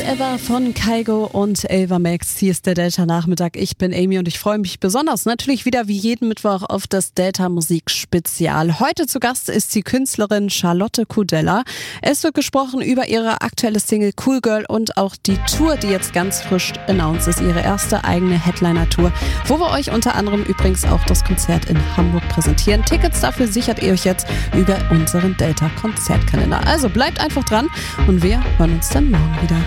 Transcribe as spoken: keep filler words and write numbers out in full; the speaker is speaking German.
Ever von Kygo und Ava Max. Hier ist der Delta-Nachmittag. Ich bin Amy und ich freue mich besonders natürlich wieder wie jeden Mittwoch auf das Delta-Musik-Spezial. Heute zu Gast ist die Künstlerin Charlotte Kudella. Es wird gesprochen über ihre aktuelle Single Cool Girl und auch die Tour, die jetzt ganz frisch announced ist. Ihre erste eigene Headliner-Tour, wo wir euch unter anderem übrigens auch das Konzert in Hamburg präsentieren. Tickets dafür sichert ihr euch jetzt über unseren Delta-Konzertkalender. Also bleibt einfach dran und wir hören uns dann morgen wieder.